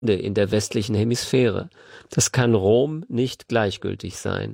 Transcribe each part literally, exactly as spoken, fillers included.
in der westlichen Hemisphäre. Das kann Rom nicht gleichgültig sein.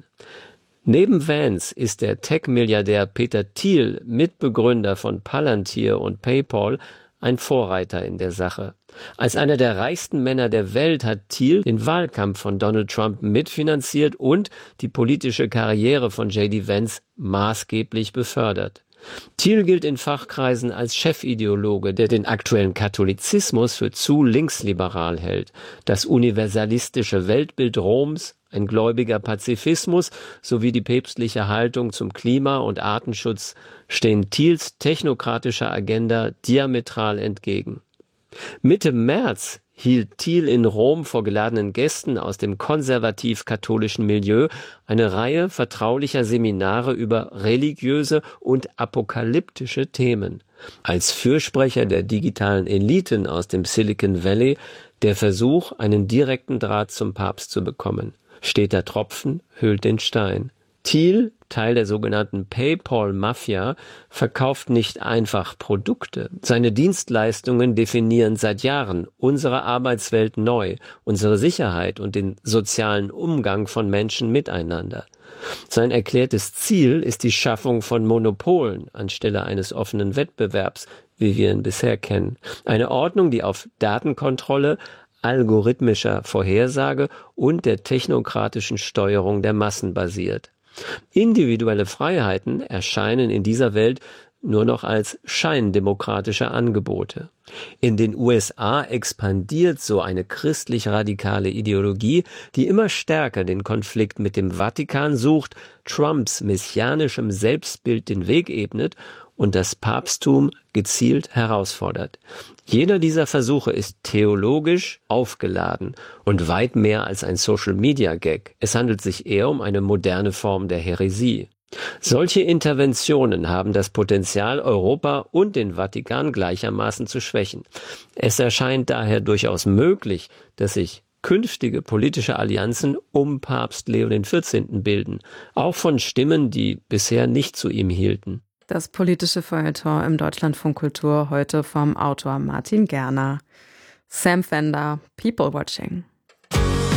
Neben Vance ist der Tech-Milliardär Peter Thiel, Mitbegründer von Palantir und PayPal, ein Vorreiter in der Sache. Als einer der reichsten Männer der Welt hat Thiel den Wahlkampf von Donald Trump mitfinanziert und die politische Karriere von J D Vance maßgeblich befördert. Thiel gilt in Fachkreisen als Chefideologe, der den aktuellen Katholizismus für zu linksliberal hält. Das universalistische Weltbild Roms, ein gläubiger Pazifismus sowie die päpstliche Haltung zum Klima- und Artenschutz stehen Thiels technokratischer Agenda diametral entgegen. Mitte März hielt Thiel in Rom vor geladenen Gästen aus dem konservativ-katholischen Milieu eine Reihe vertraulicher Seminare über religiöse und apokalyptische Themen. Als Fürsprecher der digitalen Eliten aus dem Silicon Valley der Versuch, einen direkten Draht zum Papst zu bekommen. Steter Tropfen höhlt den Stein. Thiel, Teil der sogenannten PayPal-Mafia, verkauft nicht einfach Produkte. Seine Dienstleistungen definieren seit Jahren unsere Arbeitswelt neu, unsere Sicherheit und den sozialen Umgang von Menschen miteinander. Sein erklärtes Ziel ist die Schaffung von Monopolen anstelle eines offenen Wettbewerbs, wie wir ihn bisher kennen. Eine Ordnung, die auf Datenkontrolle, algorithmischer Vorhersage und der technokratischen Steuerung der Massen basiert. Individuelle Freiheiten erscheinen in dieser Welt nur noch als scheindemokratische Angebote. In den U S A expandiert so eine christlich-radikale Ideologie, die immer stärker den Konflikt mit dem Vatikan sucht, Trumps messianischem Selbstbild den Weg ebnet und das Papsttum gezielt herausfordert. Jeder dieser Versuche ist theologisch aufgeladen und weit mehr als ein Social-Media-Gag. Es handelt sich eher um eine moderne Form der Häresie. Solche Interventionen haben das Potenzial, Europa und den Vatikan gleichermaßen zu schwächen. Es erscheint daher durchaus möglich, dass sich künftige politische Allianzen um Papst Leo der vierzehnte bilden, auch von Stimmen, die bisher nicht zu ihm hielten. Das politische Feuilleton im Deutschlandfunk Kultur heute vom Autor Martin Gerner. Sam Fender, People Watching.